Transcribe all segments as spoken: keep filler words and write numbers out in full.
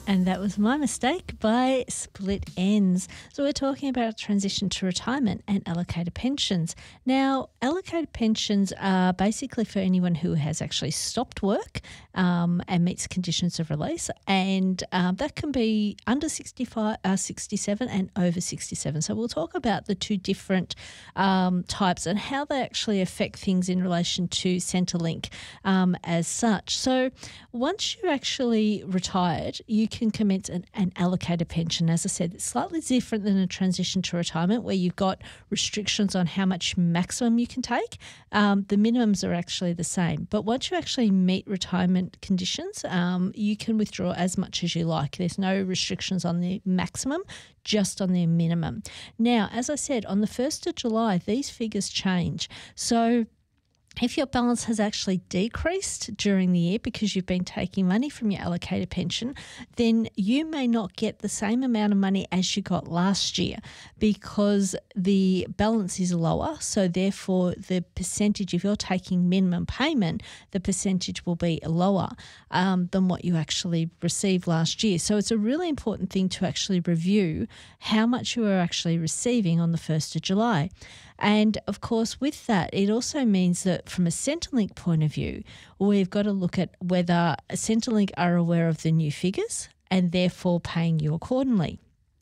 And that was My Mistake by Split Ends. So we're talking about transition to retirement and allocated pensions. Now, allocated pensions are basically for anyone who has actually stopped work um, and meets conditions of release, and um, that can be under sixty-five, uh, sixty-seven and over sixty-seven. So we'll talk about the two different um, types and how they actually affect things in relation to Centrelink um, as such. So once you're actually retired, you can commence an, an allocated pension. As I said, it's slightly different than a transition to retirement where you've got restrictions on how much maximum you can take. Um, the minimums are actually the same. But once you actually meet retirement conditions, um, you can withdraw as much as you like. There's no restrictions on the maximum, just on the minimum. Now, as I said, on the first of July, these figures change. So if your balance has actually decreased during the year because you've been taking money from your allocated pension, then you may not get the same amount of money as you got last year because the balance is lower. So therefore, the percentage, if you're taking minimum payment, the percentage will be lower um, than what you actually received last year. So it's a really important thing to actually review how much you are actually receiving on the first of July. And, of course, with that, it also means that from a Centrelink point of view, we've got to look at whether Centrelink are aware of the new figures and therefore paying you accordingly.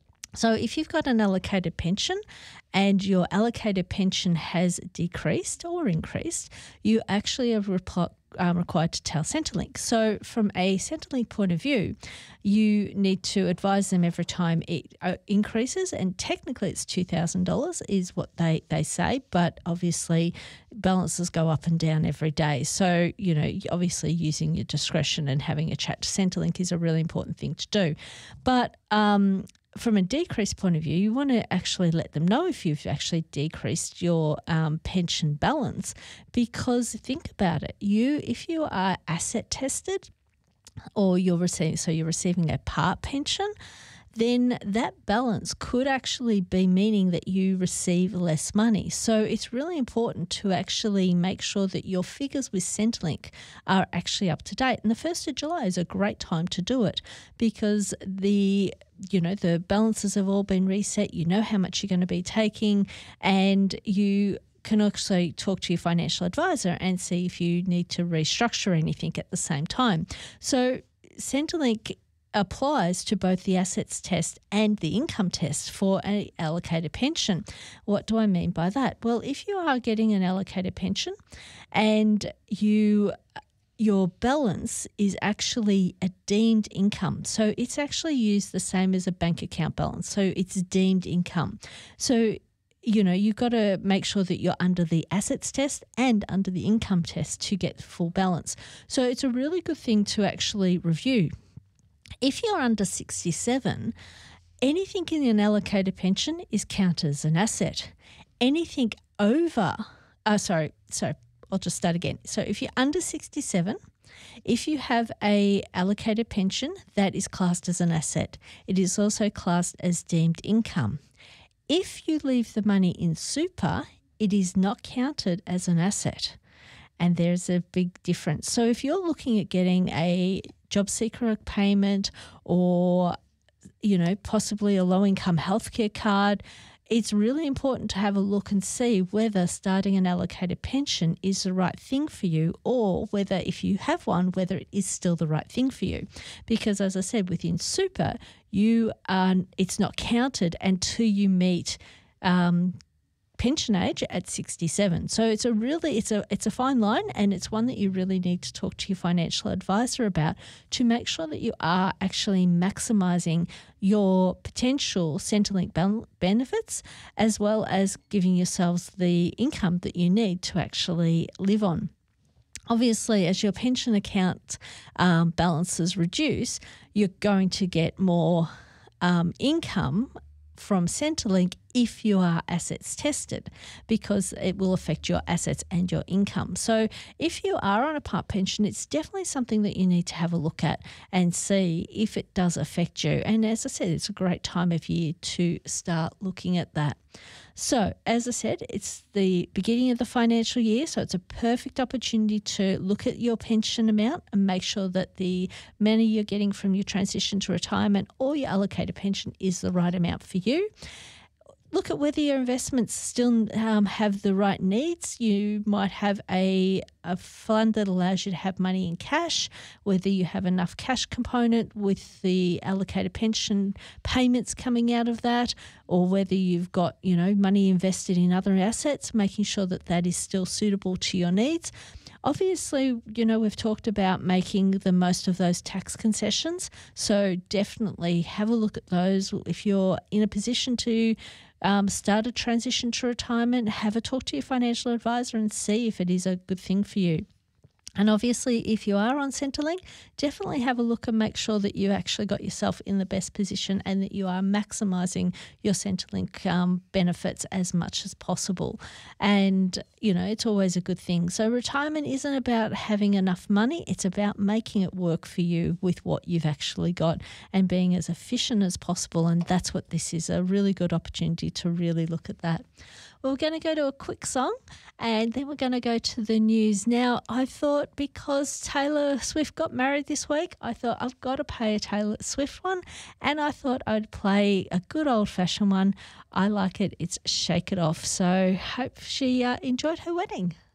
So if you've got an allocated pension and your allocated pension has decreased or increased, you actually are repl- um, required to tell Centrelink. So from a Centrelink point of view, you need to advise them every time it uh, increases, and technically it's two thousand dollars is what they, they say, but obviously balances go up and down every day. So, you know, obviously using your discretion and having a chat to Centrelink is a really important thing to do. But um from a decrease point of view, you want to actually let them know if you've actually decreased your um, pension balance, because think about it. You, if you are asset tested, or you're receiving, so you're receiving a part pension, then that balance could actually be meaning that you receive less money. So it's really important to actually make sure that your figures with Centrelink are actually up to date. And the first of July is a great time to do it because the you know, the balances have all been reset. You know how much you're going to be taking, and you can also talk to your financial advisor and see if you need to restructure anything at the same time. So Centrelink applies to both the assets test and the income test for an allocated pension. What do I mean by that? Well, if you are getting an allocated pension and you your balance is actually a deemed income. So it's actually used the same as a bank account balance. So it's deemed income. So, you know, you've got to make sure that you're under the assets test and under the income test to get full balance. So it's a really good thing to actually review. If you're under sixty-seven, anything in an allocated pension is counted as an asset. Anything over, uh, sorry, sorry, I'll just start again. So if you're under sixty-seven, if you have a allocated pension, that is classed as an asset. It is also classed as deemed income. If you leave the money in super, it is not counted as an asset. And there's a big difference. So if you're looking at getting a job seeker payment or, you know, possibly a low-income healthcare card, it's really important to have a look and see whether starting an allocated pension is the right thing for you, or whether if you have one, whether it is still the right thing for you. Because as I said, within super, you are, it's not counted until you meet um, pension age at sixty-seven. So it's a really it's a it's a fine line, and it's one that you really need to talk to your financial advisor about to make sure that you are actually maximising your potential Centrelink benefits, as well as giving yourselves the income that you need to actually live on. Obviously, as your pension account um, balances reduce, you're going to get more um, income from Centrelink if you are assets tested, because it will affect your assets and your income. So if you are on a part pension, it's definitely something that you need to have a look at and see if it does affect you. And as I said, it's a great time of year to start looking at that. So, as I said, it's the beginning of the financial year, so it's a perfect opportunity to look at your pension amount and make sure that the money you're getting from your transition to retirement or your allocated pension is the right amount for you. Look at whether your investments still um, have the right needs. You might have a, a fund that allows you to have money in cash, whether you have enough cash component with the allocated pension payments coming out of that, or whether you've got, you know, money invested in other assets, making sure that that is still suitable to your needs. Obviously, you know, we've talked about making the most of those tax concessions, so definitely have a look at those. If you're in a position to um, start a transition to retirement, have a talk to your financial advisor and see if it is a good thing for you. And obviously, if you are on Centrelink, definitely have a look and make sure that you actually got yourself in the best position and that you are maximising your Centrelink um, benefits as much as possible. And, you know, it's always a good thing. So retirement isn't about having enough money. It's about making it work for you with what you've actually got and being as efficient as possible. And that's what this is, a really good opportunity to really look at that. Well, we're going to go to a quick song and then we're going to go to the news. Now, I thought because Taylor Swift got married this week, I thought I've got to play a Taylor Swift one, and I thought I'd play a good old-fashioned one. I like it. It's Shake It Off. So hope she uh, enjoyed her wedding.